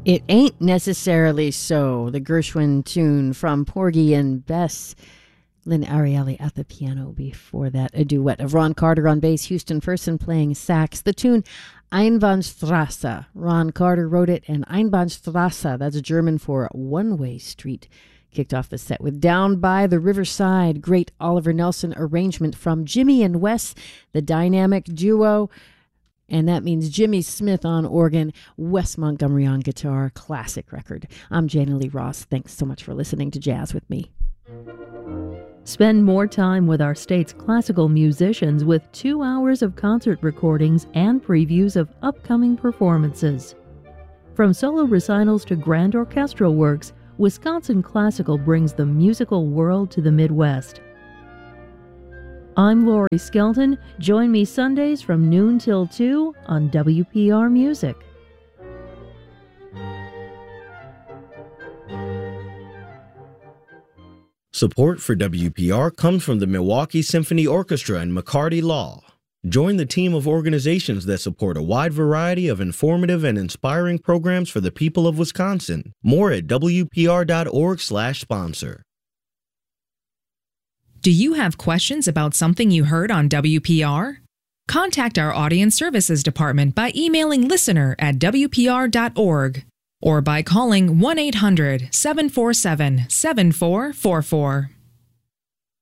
It Ain't Necessarily So, the Gershwin tune from Porgy and Bess. Lynn Ariely at the piano. Before that, a duet of Ron Carter on bass, Houston Person playing sax. The tune Einbahnstraße. Ron Carter wrote it, and Einbahnstraße, that's German for one-way street. Kicked off the set with Down by the Riverside, great Oliver Nelson arrangement from Jimmy and Wes, the dynamic duo. And that means Jimmy Smith on organ, Wes Montgomery on guitar. Classic record. I'm Jana Lee Ross. Thanks so much for listening to Jazz with me. Spend more time with our state's classical musicians with 2 hours of concert recordings and previews of upcoming performances. From solo recitals to grand orchestral works, Wisconsin Classical brings the musical world to the Midwest. I'm Lori Skelton. Join me Sundays from noon till 2 on WPR Music. Support for WPR comes from the Milwaukee Symphony Orchestra and McCarty Law. Join the team of organizations that support a wide variety of informative and inspiring programs for the people of Wisconsin. More at WPR.org/sponsor. Do you have questions about something you heard on WPR? Contact our Audience Services Department by emailing listener@WPR.org or by calling 1-800-747-7444.